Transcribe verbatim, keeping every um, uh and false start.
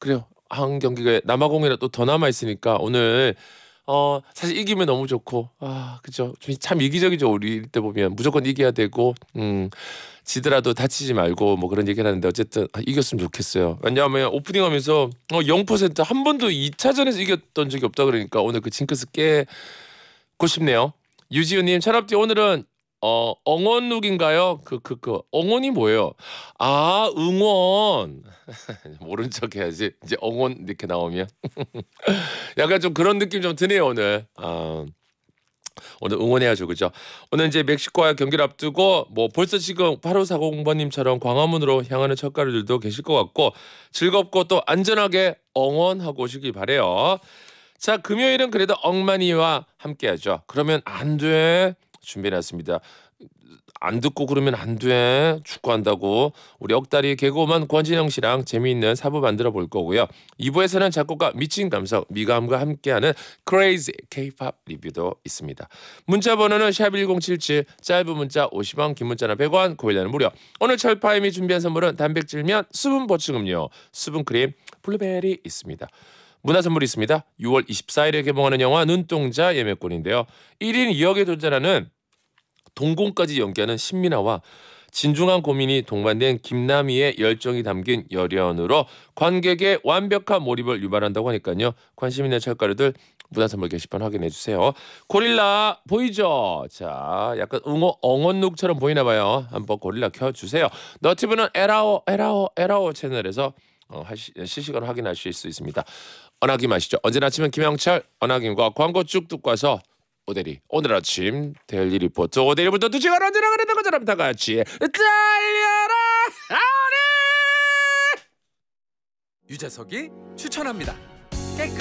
그래요. 한 경기가 남아공이라 또 더 남아 있으니까 오늘 어 사실 이기면 너무 좋고 아 그죠. 참 이기적이죠. 우리 때 보면 무조건 이겨야 되고 음 지더라도 다치지 말고 뭐 그런 얘기를 하는데 어쨌든 아, 이겼으면 좋겠어요. 왜냐하면 오프닝하면서 어 영 퍼센트 한 번도 이 차전에서 이겼던 적이 없다 그러니까 오늘 그 징크스 깨고 싶네요. 유지우님 철업디 오늘은 어 엉원룩인가요? 그 그 그 엉원이 뭐예요? 아 응원 모른 척 해야지 이제 엉원 이렇게 나오면 약간 좀 그런 느낌 좀 드네요 오늘. 아 오늘 응원해야죠 그죠? 오늘 이제 멕시코와 경기를 앞두고 뭐 벌써 지금 팔오사공 번님처럼 광화문으로 향하는 첫가루들도 계실 것 같고 즐겁고 또 안전하게 응원하고 오시기 바래요. 자 금요일은 그래도 엉만이와 함께하죠. 그러면 안 돼. 준비해놨습니다. 안 듣고 그러면 안 돼. 축구한다고. 우리 억다리 개그우먼 권진영 씨랑 재미있는 사부 만들어 볼 거고요. 이 부에서는 작곡가 미친 감성 미감과 함께하는 Crazy K-팝 리뷰도 있습니다. 문자 번호는 샵 일공칠칠 짧은 문자 오십 원 긴 문자는 백 원 고일라는 무료. 오늘 철파임이 준비한 선물은 단백질면 수분 보충음료 수분크림 블루베리 있습니다. 문화선물이 있습니다. 유월 이십사일에 개봉하는 영화 눈동자 예매권인데요. 일 인 이 억에 도전하는 동공까지 연기하는 신민아와 진중한 고민이 동반된 김남희의 열정이 담긴 열연으로 관객의 완벽한 몰입을 유발한다고 하니까요. 관심 있는 철가루들 문화선물 게시판 확인해 주세요. 고릴라 보이죠? 자, 약간 웅어, 엉언룩처럼 보이나 봐요. 한번 고릴라 켜주세요. 너튜브는 에라오 에라오 에라오 채널에서 어, 하시, 실시간 확인하실 수 있습니다. 언하김 아시죠? 언제나 아침은 김영철 언하김과 광고 쭉 듣고 와서 오대리 오늘 아침 데일리 리포트 오대리부터 두 시간 언제나 그랬던 것처럼 다 같이 달려라 하리 유재석이 추천합니다.